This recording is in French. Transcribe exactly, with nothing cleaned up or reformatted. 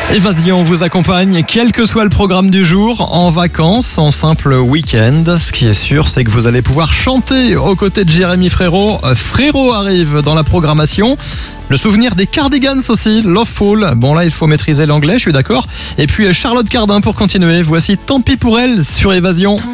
Évasion vous accompagne, quel que soit le programme du jour, en vacances, en simple week-end. Ce qui est sûr, c'est que vous allez pouvoir chanter aux côtés de Jérémy Frérot. Frérot arrive dans la programmation. Le souvenir des Cardigans aussi, Loveful. Bon là, il faut maîtriser l'anglais, je suis d'accord. Et puis Charlotte Cardin pour continuer. Voici Tant pis pour elle sur Évasion.